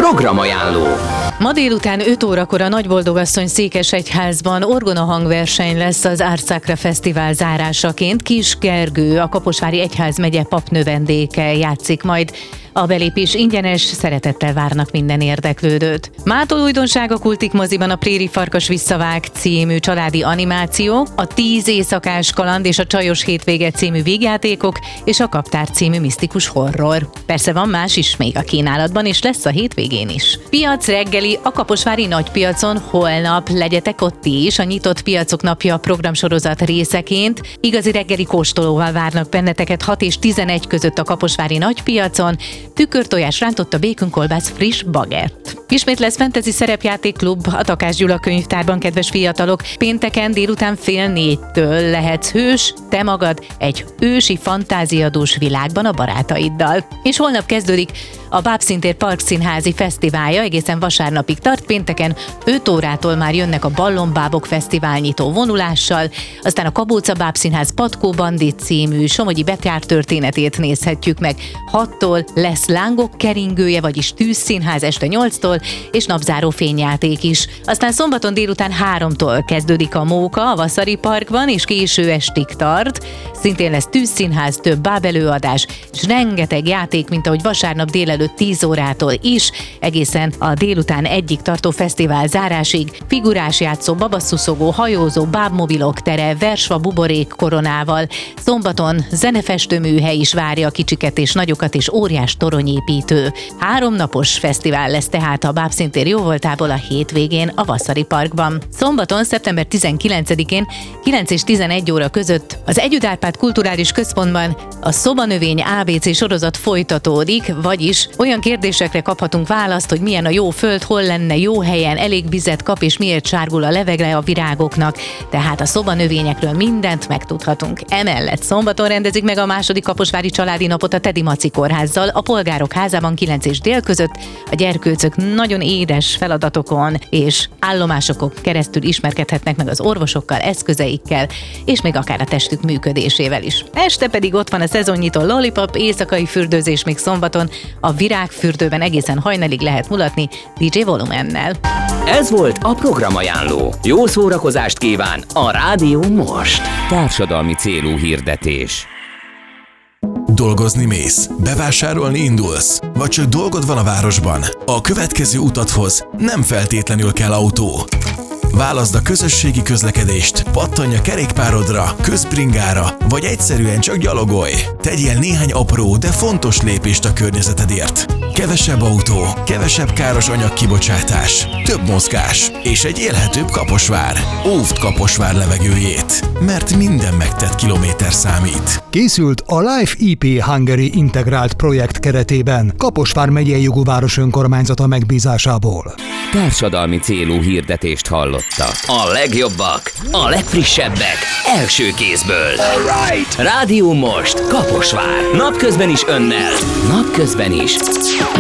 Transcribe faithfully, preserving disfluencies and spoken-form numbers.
Programajánló. Ma délután öt órakor a Nagyboldogasszony Székesegyházban orgonahangverseny lesz az Art Sacra Fesztivál zárásaként. Kis Gergő, a Kaposvári Egyházmegye papnövendéke játszik majd. A belépés ingyenes, szeretettel várnak minden érdeklődőt. Mától újdonság a Kultik moziban a Préri Farkas visszavág című családi animáció, a Tíz éjszakás kaland és a Csajos hétvége című vígjátékok és a Kaptár című misztikus horror. Persze van más is még a kínálatban, és lesz a hétvégén is. Piac reggeli a Kaposvári Nagypiacon holnap, legyetek ott ti is, a Nyitott Piacok Napja programsorozat részeként. Igazi reggeli kóstolóval várnak benneteket hat és tizenegy között a Kaposvári Nagypiacon. Tükörtojás, rántotta békönkolbász, friss bagett. Ismét lesz fantasy szerepjátékklub a Takás Gyula könyvtárban, kedves fiatalok. Pénteken délután fél négytől lehetsz hős, te magad egy ősi fantáziadús világban a barátaiddal. És holnap kezdődik a Bábszintér Parkszínházi Fesztiválja, egészen vasárnapig tart. Pénteken öt órától már jönnek a Ballonbábok Fesztivál nyitó vonulással, aztán a Kabóca Bábszínház Patkó Bandit című somogyi betyár történetét nézhetjük meg. hattól lesz lángok keringője, vagyis tűzszínház este nyolctól, és napzáró fényjáték is. Aztán szombaton délután háromtól kezdődik a Móka a Vaszari Parkban, és késő estig tart. Szintén lesz tűzszínház, több bábelőadás, és rengeteg játék, mint ahogy vasárnap délelőtt tíz órától is, egészen a délután egyig tartó fesztivál zárásig. Figurás játszó, babaszuszogó, hajózó, bábmobilok tere, versva buborék koronával. Szombaton zenefestőműhely is várja a kicsiket és nagyokat, és óriás toronyépítő. Háromnapos fesztivál lesz tehát a Bábszintér jóvoltából a hétvégén a Vaszari Parkban. Szombaton, szeptember tizenkilencedikén kilenc és tizenegy óra között az Együtt Árpád Kulturális Központban a Szobanövény á bé cé sorozat folytatódik, vagyis olyan kérdésekre kaphatunk választ, hogy milyen a jó föld, hol lenne jó helyen, elég vizet kap, és miért sárgul a levegle a virágoknak. Tehát a szobanövényekről mindent megtudhatunk. Emellett szombaton rendezik meg a második kaposvári családi napot a Tedi Maci Kórházzal, a Polgárok Házában kilenc és dél között. A gyerkőcök nagyon édes feladatokon és állomásokon keresztül ismerkedhetnek meg az orvosokkal, eszközeikkel, és még akár a testük működésével is. Este pedig ott van a szezonnyitó Lollipop, éjszakai fürdőzés még szombaton, a Virágfürdőben egészen hajnalig lehet mulatni dé dzsé Volumennel. Ez volt a Programajánló. Jó szórakozást kíván a Rádió Most. Társadalmi célú hirdetés. Dolgozni mész, bevásárolni indulsz, vagy csak dolgod van a városban? A következő utathoz nem feltétlenül kell autó. Válaszd a közösségi közlekedést, pattanj a kerékpárodra, közbringára, vagy egyszerűen csak gyalogolj. Tegyél néhány apró, de fontos lépést a környezetedért. Kevesebb autó, kevesebb káros anyagkibocsátás, több mozgás és egy élhetőbb Kaposvár. Óvd Kaposvár levegőjét, mert minden megtett kilométer számít. Készült a Life í pé Hungary integrált projekt keretében Kaposvár megyei jogú város önkormányzata megbízásából. Társadalmi célú hirdetést hallottak. A legjobbak, a legfrissebbek, első kézből. Alright. Rádió Most, Kaposvár. Napközben is önnel, napközben is